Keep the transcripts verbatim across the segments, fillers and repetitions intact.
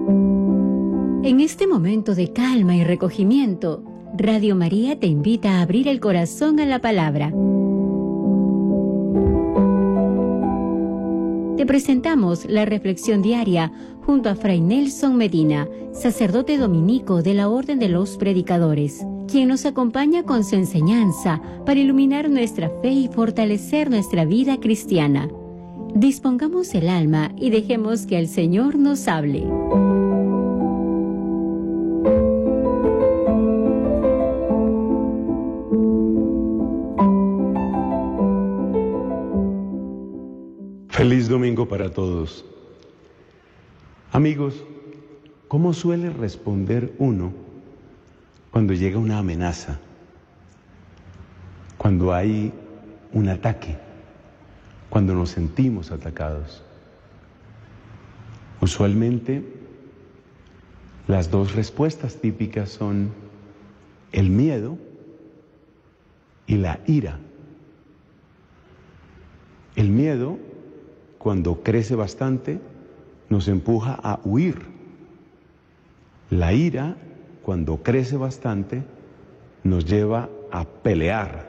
En este momento de calma y recogimiento, Radio María te invita a abrir el corazón a la palabra. Te presentamos la reflexión diaria junto a Fray Nelson Medina, sacerdote dominico de la Orden de los Predicadores, quien nos acompaña con su enseñanza para iluminar nuestra fe y fortalecer nuestra vida cristiana. Dispongamos el alma y dejemos que el Señor nos hable. Feliz domingo para todos. Amigos, ¿cómo suele responder uno cuando llega una amenaza? Cuando hay un ataque, cuando nos sentimos atacados. Usualmente, las dos respuestas típicas son el miedo y la ira. El miedo, cuando crece bastante, nos empuja a huir. La ira, cuando crece bastante, nos lleva a pelear.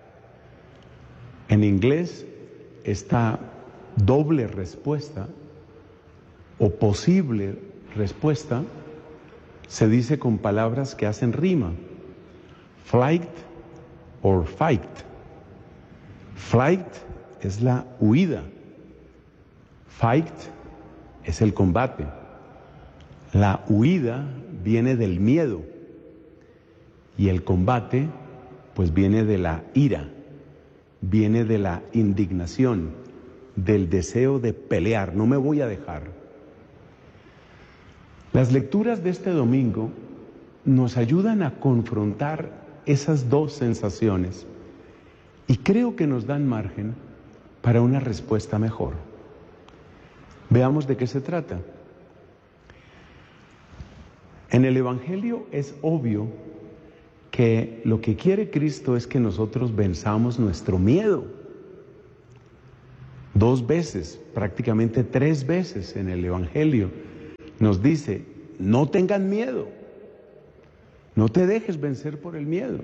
En inglés, esta doble respuesta o posible respuesta se dice con palabras que hacen rima. Flight or fight. Flight es la huida. Fight es el combate. La huida viene del miedo y el combate pues viene de la ira, viene de la indignación, del deseo de pelear. No me voy a dejar. Las lecturas de este domingo nos ayudan a confrontar esas dos sensaciones y creo que nos dan margen para una respuesta mejor. Veamos de qué se trata. En el Evangelio es obvio que lo que quiere Cristo es que nosotros venzamos nuestro miedo. Dos veces, prácticamente tres veces en el Evangelio, nos dice, no tengan miedo, no te dejes vencer por el miedo.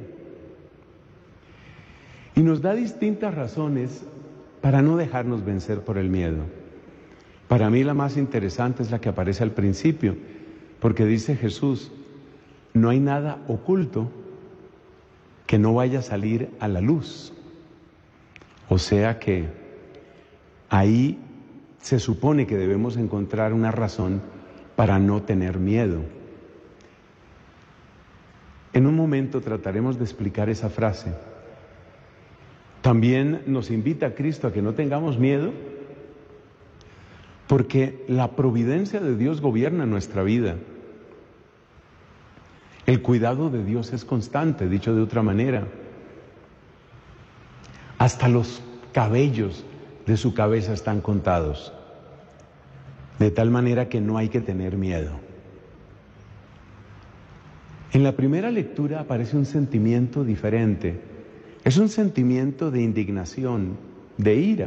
Y nos da distintas razones para no dejarnos vencer por el miedo. Para mí la más interesante es la que aparece al principio, porque dice Jesús, no hay nada oculto que no vaya a salir a la luz. O sea que ahí se supone que debemos encontrar una razón para no tener miedo. En un momento trataremos de explicar esa frase. También nos invita Cristo a que no tengamos miedo, porque la providencia de Dios gobierna nuestra vida. El cuidado de Dios es constante, dicho de otra manera. Hasta los cabellos de su cabeza están contados, de tal manera que no hay que tener miedo. En la primera lectura aparece un sentimiento diferente. Es un sentimiento de indignación, de ira.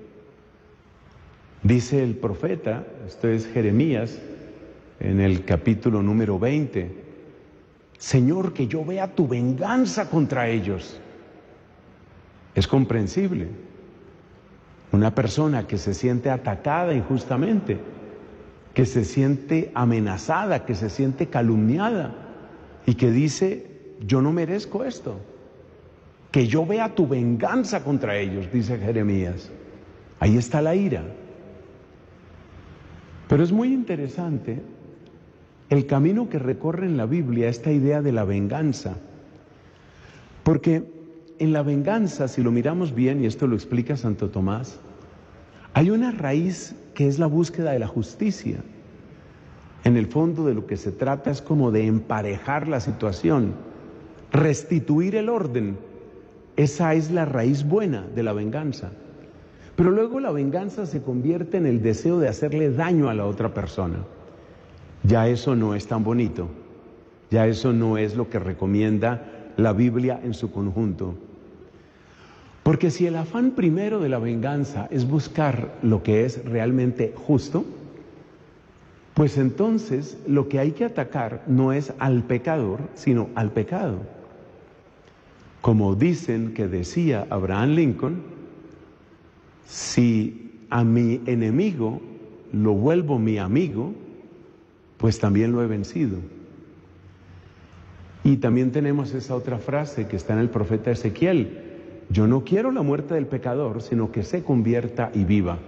Dice el profeta, esto es Jeremías, en el capítulo número veinte, Señor, que yo vea tu venganza contra ellos. Es comprensible. Una persona que se siente atacada injustamente, que se siente amenazada, que se siente calumniada y que dice, yo no merezco esto. Que yo vea tu venganza contra ellos, dice Jeremías. Ahí está la ira. Pero es muy interesante el camino que recorre en la Biblia esta idea de la venganza. Porque en la venganza, si lo miramos bien, y esto lo explica Santo Tomás, hay una raíz que es la búsqueda de la justicia. En el fondo de lo que se trata es como de emparejar la situación, restituir el orden. Esa es la raíz buena de la venganza. Pero luego la venganza se convierte en el deseo de hacerle daño a la otra persona. Ya eso no es tan bonito. Ya eso no es lo que recomienda la Biblia en su conjunto. Porque si el afán primero de la venganza es buscar lo que es realmente justo, Pues entonces lo que hay que atacar no es al pecador, sino al pecado. Como dicen que decía Abraham Lincoln, si a mi enemigo lo vuelvo mi amigo, pues también lo he vencido. Y también tenemos esa otra frase que está en el profeta Ezequiel: yo no quiero la muerte del pecador, sino que se convierta y viva.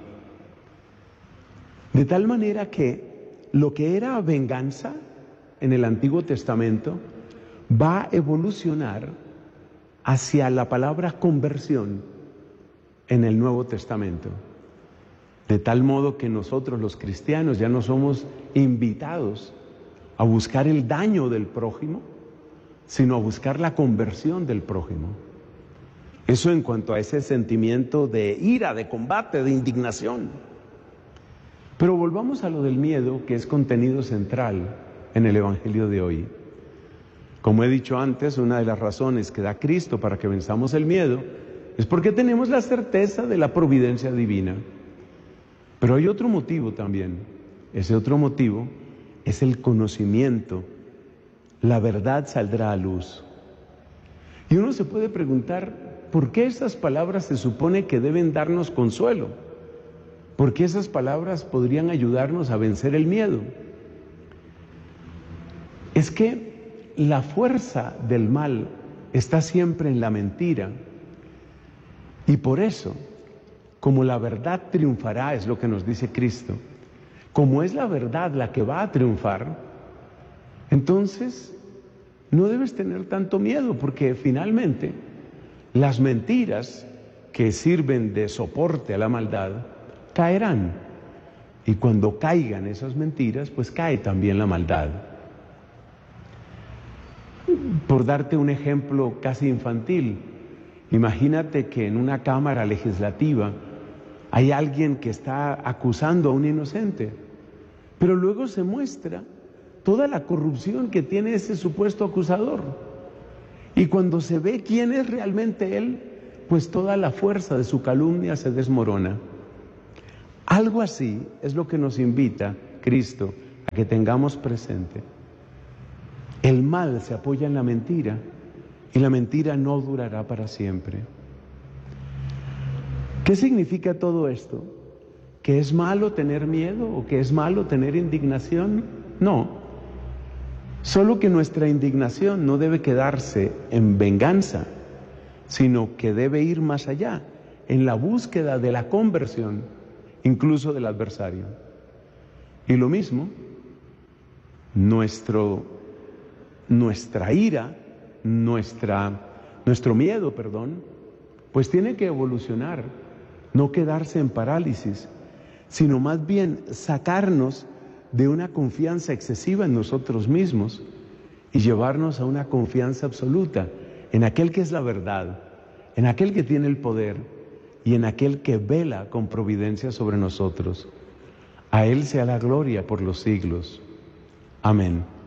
De tal manera que lo que era venganza en el Antiguo Testamento va a evolucionar hacia la palabra conversión en el Nuevo Testamento. De tal modo que nosotros los cristianos ya no somos invitados a buscar el daño del prójimo, sino a buscar la conversión del prójimo. Eso en cuanto a ese sentimiento de ira, de combate, de indignación. Pero volvamos a lo del miedo, que es contenido central en el Evangelio de hoy. Como he dicho antes, una de las razones que da Cristo para que venzamos el miedo es porque tenemos la certeza de la providencia divina. Pero hay otro motivo también. Ese otro motivo es el conocimiento. La verdad saldrá a luz. Y uno se puede preguntar, ¿por qué esas palabras se supone que deben darnos consuelo? ¿Por qué esas palabras podrían ayudarnos a vencer el miedo? Es que la fuerza del mal está siempre en la mentira. Y por eso, como la verdad triunfará, es lo que nos dice Cristo, como es la verdad la que va a triunfar, entonces no debes tener tanto miedo, porque finalmente las mentiras que sirven de soporte a la maldad caerán. Y cuando caigan esas mentiras, pues cae también la maldad. Por darte un ejemplo casi infantil, imagínate que en una cámara legislativa hay alguien que está acusando a un inocente, pero luego se muestra toda la corrupción que tiene ese supuesto acusador. Y cuando se ve quién es realmente él, pues toda la fuerza de su calumnia se desmorona. Algo así es lo que nos invita Cristo a que tengamos presente. El mal se apoya en la mentira y la mentira no durará para siempre. ¿Qué significa todo esto? ¿Que es malo tener miedo o que es malo tener indignación? No. Solo que nuestra indignación no debe quedarse en venganza, sino que debe ir más allá, en la búsqueda de la conversión, incluso del adversario. Y lo mismo, nuestro, nuestra ira, nuestra, nuestro miedo, perdón, pues tiene que evolucionar, no quedarse en parálisis, sino más bien sacarnos de una confianza excesiva en nosotros mismos y llevarnos a una confianza absoluta en aquel que es la verdad, en aquel que tiene el poder y en aquel que vela con providencia sobre nosotros. A Él sea la gloria por los siglos. Amén.